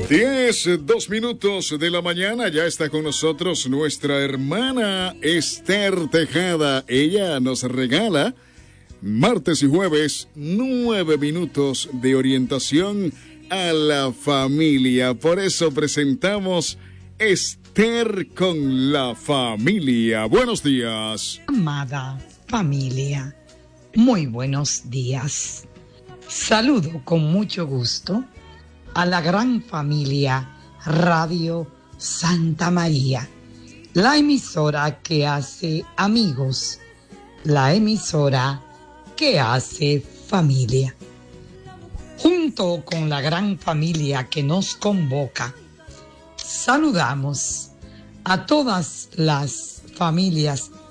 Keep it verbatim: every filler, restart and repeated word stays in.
Diez, dos minutos de la mañana, ya está con nosotros nuestra hermana Esther Tejada. Ella nos regala martes y jueves nueve minutos de orientación a la familia. Por eso presentamos Esther con la familia. Buenos días. Amada familia, muy buenos días. Saludo con mucho gusto a la gran familia Radio Santa María, la emisora que hace amigos, la emisora que hace familia. Junto con la gran familia que nos convoca, saludamos a todas las familias